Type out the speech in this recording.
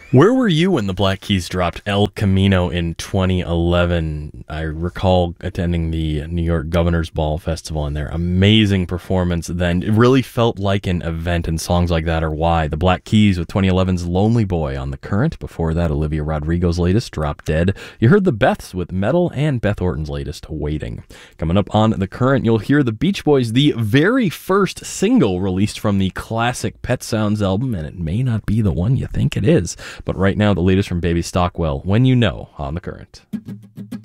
Where were you when the Black Keys dropped El Camino in 2011? I recall attending the New York Governor's Ball Festival and their amazing performance then. It really felt like an event, and songs like that are why. The Black Keys with 2011's Lonely Boy on The Current. Before that, Olivia Rodrigo's latest, Drop Dead. You heard the Beths with Metal and Beth Orton's latest, Waiting. Coming up on The Current, you'll hear the Beach Boys, the very first single released from the classic Pet Sounds album, and it may not be the one you think it is. But right now, the latest from Baby Stockwell, When You Know, on The Current.